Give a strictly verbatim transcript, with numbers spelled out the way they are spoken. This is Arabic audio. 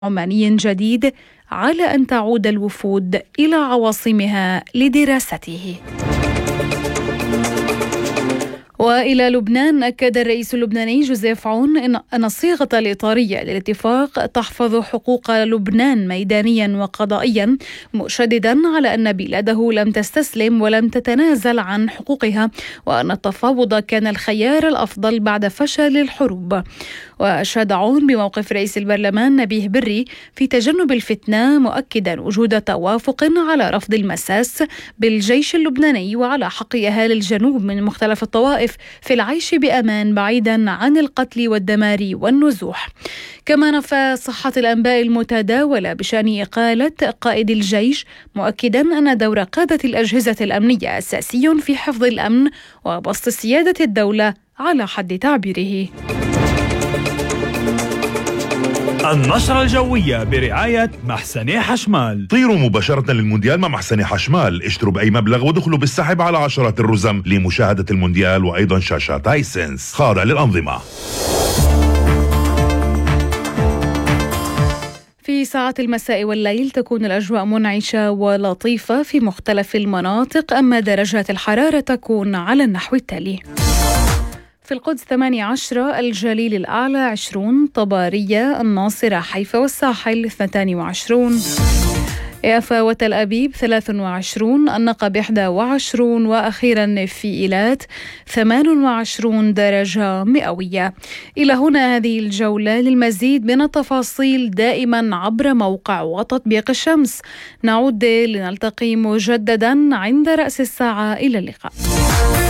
عماني جديد على أن تعود الوفود إلى عواصمها لدراسته. وإلى لبنان، أكد الرئيس اللبناني جوزيف عون أن الصيغة الإطارية للاتفاق تحفظ حقوق لبنان ميدانيا وقضائيا، مشددا على أن بلاده لم تستسلم ولم تتنازل عن حقوقها، وأن التفاوض كان الخيار الأفضل بعد فشل الحروب. وأشاد عون بموقف رئيس البرلمان نبيه بري في تجنب الفتنة، مؤكدا وجود توافق على رفض المساس بالجيش اللبناني وعلى حق أهالي الجنوب من مختلف الطوائف في العيش بأمان بعيدا عن القتل والدمار والنزوح. كما نفى صحة الأنباء المتداولة بشأن إقالة قائد الجيش، مؤكدا أن دور قادة الأجهزة الأمنية أساسي في حفظ الأمن وبسط سيادة الدولة على حد تعبيره. النشرة الجوية برعاية محسن حشمال. طيروا مباشرة للمونديال مع محسن حشمال، اشتروا بأي مبلغ ودخلوا بالسحب على عشرات الرزم لمشاهدة المونديال وأيضا شاشات هايسنس خاضع للأنظمة. في ساعات المساء والليل تكون الأجواء منعشة ولطيفة في مختلف المناطق، أما درجات الحرارة تكون على النحو التالي: في القدس ثمانية عشر، الجليل الأعلى عشرون، طبارية، الناصرة، حيفا والساحل اثنتان وعشرون، يافا وتل أبيب ثلاث وعشرون، النقب إحدى وعشرون، وأخيرا في إيلات ثمان وعشرون درجة مئوية. إلى هنا هذه الجولة. للمزيد من التفاصيل دائما عبر موقع وتطبيق الشمس. نعود لنلتقي مجددا عند رأس الساعة. إلى اللقاء.